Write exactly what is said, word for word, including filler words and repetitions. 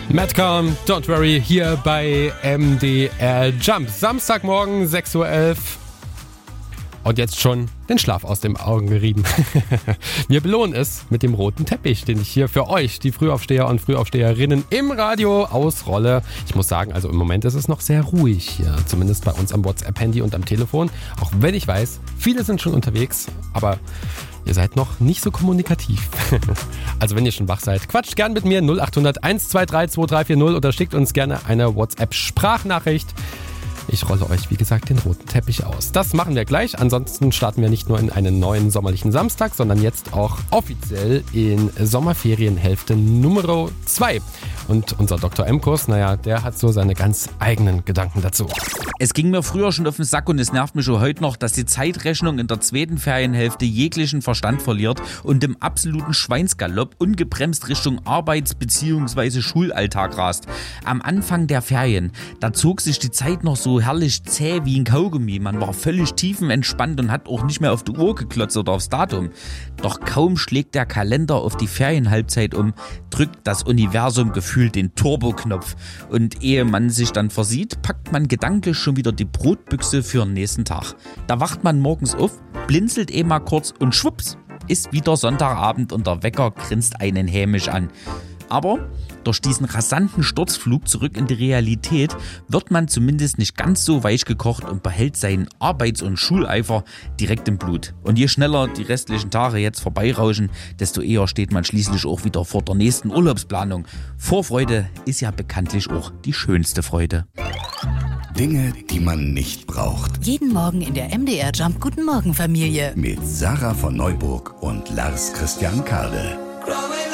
Madcom, Don't Worry, hier bei M D R Jump. Samstagmorgen, sechs Uhr elf. Und jetzt schon den Schlaf aus den Augen gerieben. Wir belohnen es mit dem roten Teppich, den ich hier für euch, die Frühaufsteher und Frühaufsteherinnen, im Radio ausrolle. Ich muss sagen, also im Moment ist es noch sehr ruhig hier, zumindest bei uns am WhatsApp-Handy und am Telefon. Auch wenn ich weiß, viele sind schon unterwegs, aber ihr seid noch nicht so kommunikativ. Also wenn ihr schon wach seid, quatscht gern mit mir null acht hundert eins zwei drei zwei drei vier null oder schickt uns gerne eine WhatsApp-Sprachnachricht. Ich rolle euch, wie gesagt, den roten Teppich aus. Das machen wir gleich. Ansonsten starten wir nicht nur in einen neuen sommerlichen Samstag, sondern jetzt auch offiziell in Sommerferienhälfte Nummer zwei. Und unser Doktor M-Kurs, naja, der hat so seine ganz eigenen Gedanken dazu. Es ging mir früher schon auf den Sack und es nervt mich schon heute noch, dass die Zeitrechnung in der zweiten Ferienhälfte jeglichen Verstand verliert und im absoluten Schweinsgalopp ungebremst Richtung Arbeits- bzw. Schulalltag rast. Am Anfang der Ferien, da zog sich die Zeit noch so herrlich zäh wie ein Kaugummi. Man war völlig tiefenentspannt und hat auch nicht mehr auf die Uhr geklotzt oder aufs Datum. Doch kaum schlägt der Kalender auf die Ferienhalbzeit um, drückt das Universum gefühlt den Turboknopf. Und ehe man sich dann versieht, packt man gedanklich schon wieder die Brotbüchse für den nächsten Tag. Da wacht man morgens auf, blinzelt eh mal kurz und schwupps, ist wieder Sonntagabend und der Wecker grinst einen hämisch an. Aber durch diesen rasanten Sturzflug zurück in die Realität wird man zumindest nicht ganz so weich gekocht und behält seinen Arbeits- und Schuleifer direkt im Blut. Und je schneller die restlichen Tage jetzt vorbeirauschen, desto eher steht man schließlich auch wieder vor der nächsten Urlaubsplanung. Vorfreude ist ja bekanntlich auch die schönste Freude. Dinge, die man nicht braucht. Jeden Morgen in der M D R Jump Guten Morgen Familie. Mit Sarah von Neuburg und Lars Christian Kade.